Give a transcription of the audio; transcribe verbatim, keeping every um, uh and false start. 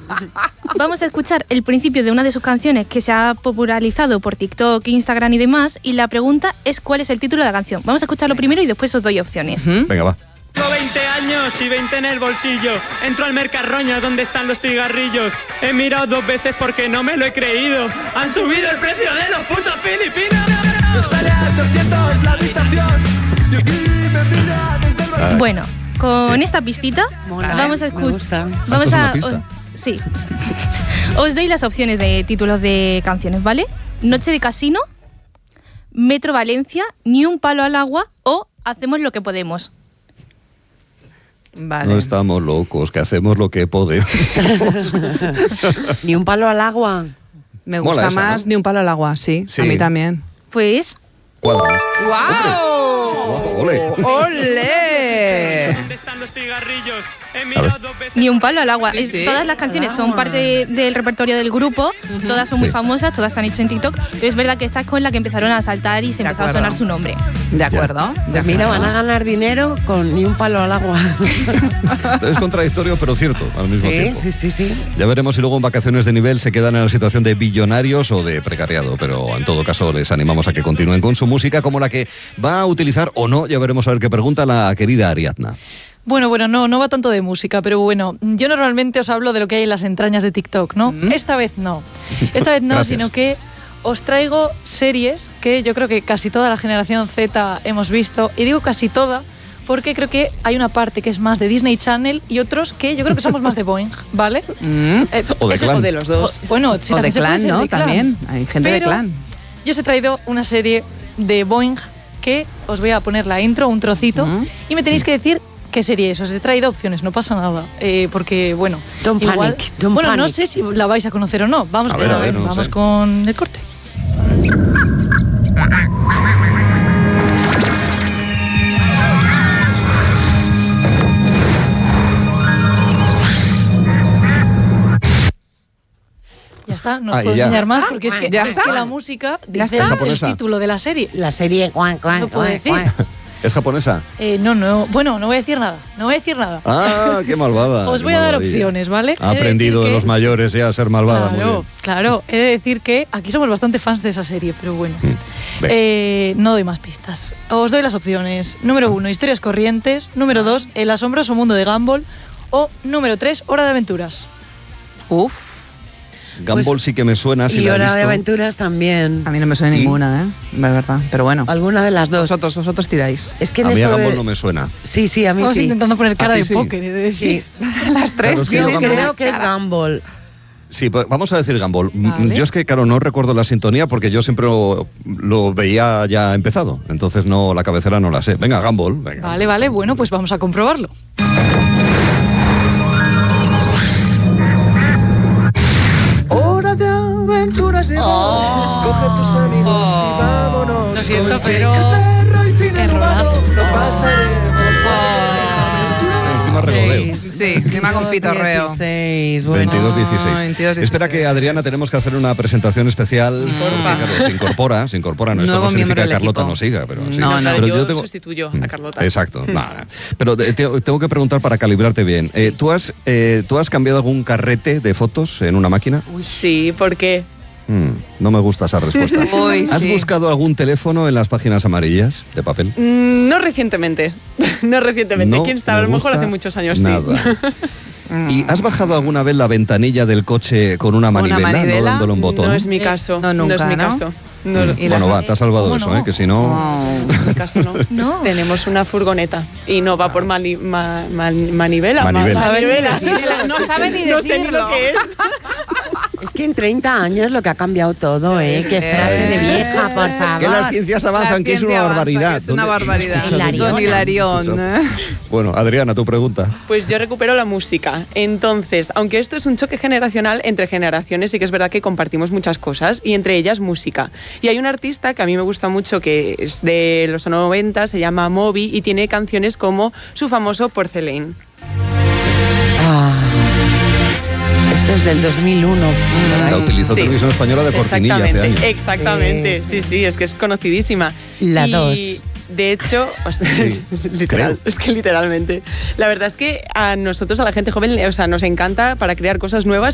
Vamos a escuchar el principio de una de sus canciones que se ha popularizado por TikTok, Instagram y demás, y la pregunta es cuál es el título de la canción. Vamos a escucharlo primero y después os doy opciones. Uh-huh. Venga, va. Tengo veinte años y veinte en el bolsillo. Entro al Mercarroña donde están los cigarrillos. He mirado dos veces porque no me lo he creído. Han subido el precio de los putos filipinos. Me sale a ochocientos la habitación. Y aquí me mira desde el balcón. Bueno, con sí. esta pistita Mola, vamos a escuchar. Vamos ¿Esto a. es una pista? Os, sí. Os doy las opciones de títulos de canciones, ¿vale? Noche de casino, Metro Valencia, Ni un palo al agua o Hacemos lo que podemos. Vale. No estamos locos, que hacemos lo que podemos. Ni un palo al agua. Me gusta Mola esa, más ¿no? Ni un palo al agua, sí, Sí. a mí también. Pues. ¿Cuál es? ¡Guau! ¡Ole! ¡Ole! ¿Dónde están los cigarrillos? He A mirado ver. dos veces. Ni un palo al agua. Sí, Es- sí. Todas las canciones son parte de- del repertorio del grupo, todas son muy Sí. famosas, todas se han hecho en TikTok, pero es verdad que esta es con la que empezaron a saltar y se De empezó a acuerdo. sonar su nombre. De acuerdo. de Pues mira, acuerdo. van a ganar dinero con Ni un palo al agua. Es contradictorio, pero cierto al mismo Sí, tiempo. sí, sí, sí. Ya veremos si luego en vacaciones de nivel se quedan en la situación de billonarios o de precariado, pero en todo caso les animamos a que continúen con su música, como la que va a utilizar o no, ya veremos a ver qué pregunta la querida Ariadna. Bueno, bueno, no, no va tanto de música, pero bueno, yo normalmente os hablo de lo que hay en las entrañas de TikTok, ¿no? Mm. Esta vez no. Esta vez no, Gracias. sino que os traigo series que yo creo que casi toda la generación Z hemos visto, y digo casi toda porque creo que hay una parte que es más de Disney Channel y otros que yo creo que somos más de Boing, ¿vale? Mm. Eh, O de ese- Clan. O de los dos. o- bueno, sí, O de también se puede clan, ser ¿no? de Clan. También. Hay gente de Pero clan. Yo os he traído una serie de Boing que os voy a poner la intro, un trocito, Ujú. y me tenéis que decir qué serie es. Os he traído opciones, no pasa nada. Eh, porque, bueno, Don't igual. panic, don't bueno, no panic. sé si la vais a conocer o no. Vamos, A ver, a ver, no vamos sé. con el corte. Ya está, no os Ah, y puedo ya. enseñar ¿Ya más está? porque es que, ¿Ya es está? que la música ¿Ya dice está? el ¿Japonesa? título de la serie. La serie cuan, cuan, No puedo cuan, decir. cuan. ¿Es japonesa? Eh, no, no, bueno, no voy a decir nada, no voy a decir nada. Ah, qué malvada. Os qué voy a dar malvadilla. opciones, ¿vale? Ha He de aprendido decir de que- los mayores ya a ser malvada. Muy Claro, bien. claro. He de decir que aquí somos bastante fans de esa serie, pero bueno. Venga. Eh, no doy más pistas. Os doy las opciones. Número uno, Historias Corrientes. Número dos, El asombroso mundo de Gumball. O número tres, Hora de Aventuras. Uf. Gumball Pues- sí que me suena, si Y la he Hora de visto. Aventuras también. A mí no me suena ¿Y? ninguna, ¿eh? De verdad. Pero bueno. Alguna de las dos. Vosotros, vosotros tiráis. Es que en A mí a esto Gumball de- no me suena. Sí, sí, a mí Estamos sí. intentando poner cara ti de sí? póker, he de decir. Sí. Las tres. Claro, es que Yo yo creo Gumball- que es Gumball. Sí, pues vamos a decir Gumball. M- Vale. Yo es que, claro, no recuerdo la sintonía porque yo siempre lo, lo veía ya empezado. Entonces no, la cabecera no la sé. Venga, Gumball. Venga. Vale, vale, bueno, pues vamos a comprobarlo. Hora de aventuras llegó. Coge tus amigos y vámonos. Lo siento, con pero- Jake el perro y Finn el humano. Error. Lo pasaremos. Encima regodeo. Sí, sí, encima con pitorreo. dieciséis, bueno. veintidós dieciséis. Ah, veintidós dieciséis. Espera que, Adriana, tenemos que hacer una presentación especial. Porque, claro, se incorpora, se incorpora. No, esto Nuevo no significa miembro que del Carlota equipo. no siga, pero sí. No, no. Pero yo, tengo- sustituyo a Carlota. Exacto. Nada. Pero te- te- tengo que preguntar para calibrarte bien. Eh, ¿tú, has, eh, ¿Tú has cambiado algún carrete de fotos en una máquina? Uy, sí, porque Mm, no me gusta esa respuesta. Uy, ¿Has sí. buscado algún teléfono en las páginas amarillas de papel? mm, no recientemente. no recientemente. No Quién sabe, a me lo mejor gusta hace muchos años nada. sí. ¿Y has bajado alguna vez la ventanilla del coche con una ¿Con una manivela, no manivela? dándole un botón? No es mi caso. No, nunca, es mi ¿no? caso. No, Mm, y bueno, las- va, te has salvado ¿Cómo eso, no? ¿eh? Que si no... Oh. en mi caso no. No. Tenemos una furgoneta y no va por mani- ma- ma- manivela. ma- Manivela. manivela. No sabe ni No sé ni decirlo. lo que es. Es que en treinta años lo que ha cambiado todo, ¿eh? Sí. Qué frase de vieja, por favor. Que las ciencias avanzan, La que es ciencia una avanza, barbaridad. que es una ¿Dónde- barbaridad. Escucha, Hilarión. Don Hilarión. Escucha. Bueno, Adriana, tu pregunta. Pues yo recupero la música. Entonces, aunque esto es un choque generacional entre generaciones, sí que es verdad que compartimos muchas cosas y entre ellas música. Y hay un artista que a mí me gusta mucho que es de los noventa, se llama Moby y tiene canciones como su famoso Porcelain. Ah, esto es del dos mil uno. La utilizó Sí. Televisión Española de cortinilla hace Exactamente, años. exactamente. Sí, Sí, sí, es que es conocidísima. La Y, dos. De hecho, o sea, Sí, literal, creo. es que literalmente. La verdad es que a nosotros, a la gente joven, o sea, nos encanta para crear cosas nuevas